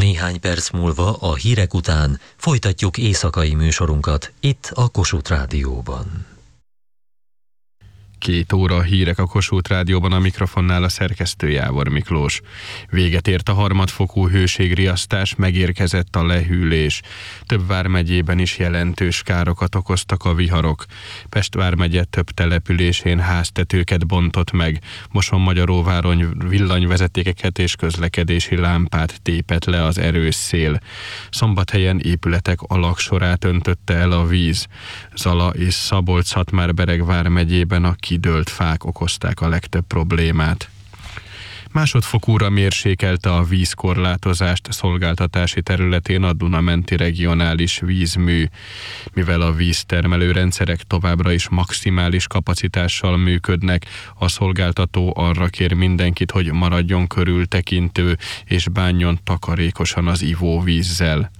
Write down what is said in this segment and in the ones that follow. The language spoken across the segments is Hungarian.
Néhány perc múlva a hírek után folytatjuk éjszakai műsorunkat itt a Kossuth Rádióban. 2 óra hírek a Kossuth Rádióban, a mikrofonnál a szerkesztő Jávor Miklós. Véget ért a harmadfokú hőségriasztás, megérkezett a lehűlés. Több vármegyében is jelentős károkat okoztak a viharok. Pest vármegye több településén háztetőket bontott meg, Mosonmagyaróváron villanyvezetékeket és közlekedési lámpát tépett le az erős szél. Szombathelyen épületek alagsorát öntötte el a víz. Zala és Szabolcs-Szatmár-Bereg vármegyében a kidőlt fák okozták a legtöbb problémát. Másodfokúra mérsékelte a vízkorlátozást szolgáltatási területén a Duna-menti regionális vízmű. Mivel a víztermelő rendszerek továbbra is maximális kapacitással működnek, a szolgáltató arra kér mindenkit, hogy maradjon körültekintő és bánjon takarékosan az ivóvízzel.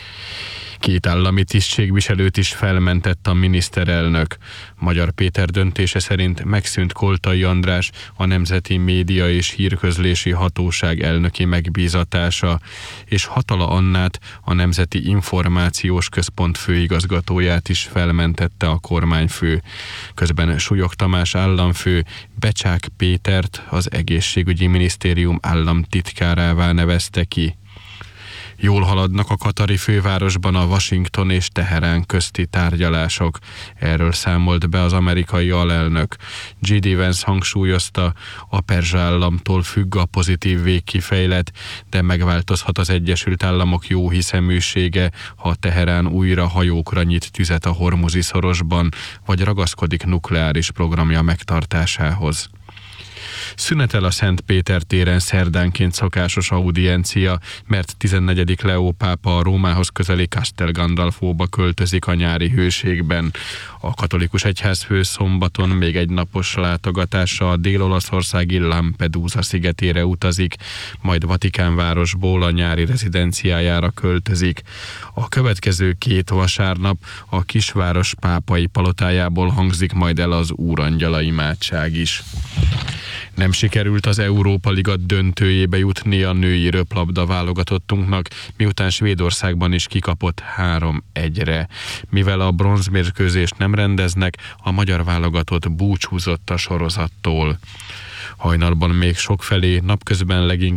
2 állami tisztségviselőt is felmentett a miniszterelnök. Magyar Péter döntése szerint megszűnt Koltai András, a Nemzeti Média és Hírközlési Hatóság elnöki megbízatása, és Hatala Annát, a Nemzeti Információs Központ főigazgatóját is felmentette a kormányfő. Közben Súlyog Tamás államfő Becsák Pétert az Egészségügyi Minisztérium államtitkárává nevezte ki. Jól haladnak a katari fővárosban a Washington és Teherán közti tárgyalások. Erről számolt be az amerikai alelnök. J.D. Vance hangsúlyozta, a perzsa államtól függ a pozitív végkifejlet, de megváltozhat az Egyesült Államok jóhiszeműsége, ha Teherán újra hajókra nyit tüzet a Hormuzi szorosban, vagy ragaszkodik nukleáris programja megtartásához. Szünetel a Szent Péter téren szerdánként szokásos audiencia, mert 14. Leó pápa a Rómához közeli Castel Gandolfóba költözik a nyári hőségben. A katolikus egyházfő szombaton még egy napos látogatással a dél-olaszországi Lampedusa szigetére utazik, majd Vatikánvárosból a nyári rezidenciájára költözik. A következő 2 vasárnap a kisváros pápai palotájából hangzik majd el az Úrangyala imádság is. Nem sikerült az Európa Liga döntőjébe jutni a női röplabda válogatottunknak, miután Svédországban is kikapott 3-1-re. Mivel a bronzmérkőzést nem rendeznek, a magyar válogatott búcsúzott a sorozattól. Hajnalban még sokfelé, napközben leginkább